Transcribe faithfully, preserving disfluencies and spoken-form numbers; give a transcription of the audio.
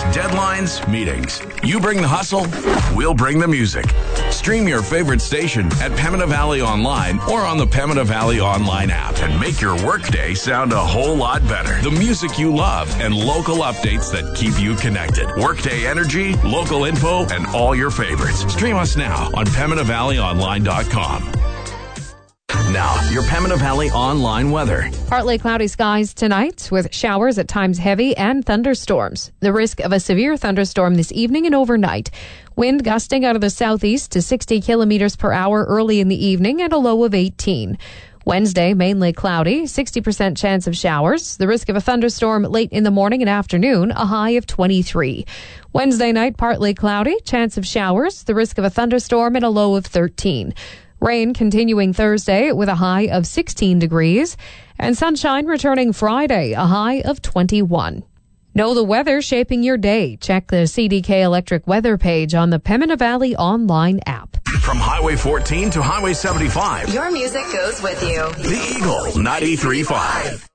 deadlines, meetings. You bring the hustle, we'll bring the music. Stream your favorite station at Pembina Valley Online or on the Pembina Valley Online app and make your workday sound a whole lot better. The music you love and local updates that keep you connected. Workday energy, local info, and all your favorites. Stream us now on Pembina Valley Online dot com. Now, your Pembina Valley Online weather. Partly cloudy skies tonight with showers at times heavy and thunderstorms. The risk of a severe thunderstorm this evening and overnight. Wind gusting out of the southeast to sixty kilometers per hour early in the evening and a low of eighteen. Wednesday, mainly cloudy, sixty percent chance of showers. The risk of a thunderstorm late in the morning and afternoon, a high of twenty-three. Wednesday night, partly cloudy, chance of showers. The risk of a thunderstorm and a low of thirteen. Rain continuing Thursday with a high of sixteen degrees. And sunshine returning Friday, a high of twenty-one. Know the weather shaping your day. Check the C D K Electric weather page on the Pembina Valley Online app. From Highway fourteen to Highway seventy-five. Your music goes with you. The Eagle ninety-three point five.